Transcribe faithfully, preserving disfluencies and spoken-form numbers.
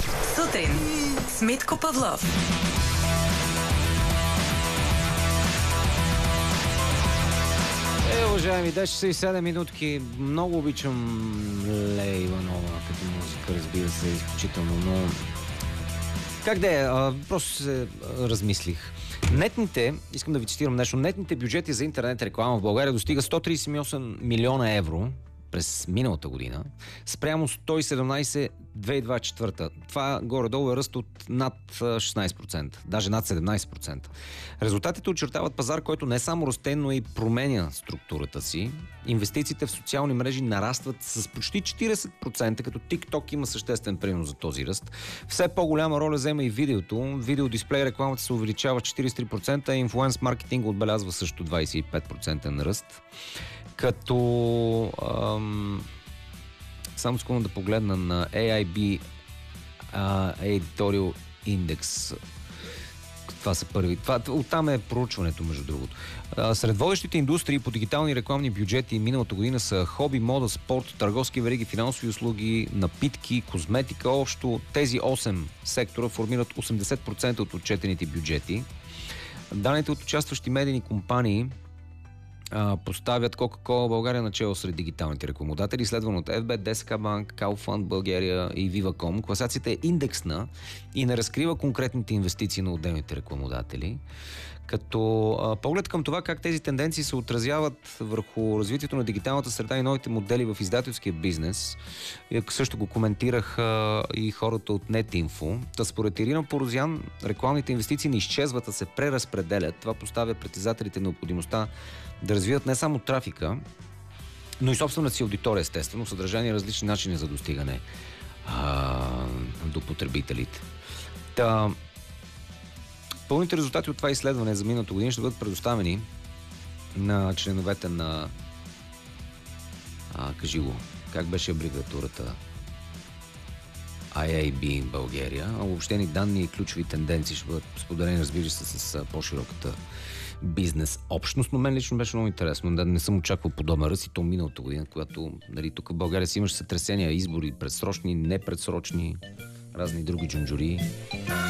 Сутрин с Митко Павлов. Е, уважаеми, десет часа и седем минутки. Много обичам Лея Иванова като музика, разбира се, изключително, но... Как да е? А, просто се а, размислих. Нетните, искам да ви цитирам нещо, нетните бюджети за интернет реклама в България достига сто тридесет и осем милиона евро през миналата година, спрямо сто и седемнадесет две хиляди двадесет и четвърта. Това горе-долу е ръст от над шестнадесет процента, даже над седемнадесет процента. Резултатите очертават пазар, който не само расте, но и променя структурата си. Инвестициите в социални мрежи нарастват с почти четиридесет процента, като TikTok има съществен принос за този ръст. Все по-голяма роля взема и видеото. Видеодисплей рекламата се увеличава с четиридесет и три процента, а инфлуенс маркетинг отбелязва също двадесет и пет процента ръст. Като ам, само скоро да погледна на Ей Ай Би а, Editorial Index. Това са първи. Това, оттам е проучването, между другото. А, сред водещите индустрии по дигитални рекламни бюджети миналата година са хоби, мода, спорт, търговски вериги, финансови услуги, напитки, козметика. Общо тези осем сектора формират осемдесет процента от отчетените бюджети. Данните от участващи медийни компании поставят Coca-Cola България начало сред дигиталните рекламодатели, следвано от Еф Би, ДСК Банк, Kaufland България и Viva.com. Класацията е индексна и не разкрива конкретните инвестиции на отделните рекламодатели. Като а, поглед към това как тези тенденции се отразяват върху развитието на дигиталната среда и новите модели в издателския бизнес, и също го коментирах а, и хората от NetInfo. Та според Ирина Порозян, рекламните инвестиции не изчезват, а се преразпределят. Това поставя пред издателите необходимостта да развиват не само трафика, но и собствената си аудитория, естествено, съдържание и различни начини за достигане а, до потребителите. Та, пълните резултати от това изследване за миналата година ще бъдат предоставени на членовете на а, кажи го, как беше абревиатурата Ай Ай Би България. Обобщени данни и ключови тенденции ще бъдат споделени, разбира се, с по-широката бизнес общност, но мен лично беше много интересно. Да не съм очаквал подобен ръст и то миналата година, когато нали, тук в България си имаше сътресения, избори, предсрочни, непредсрочни, разни други джунджури.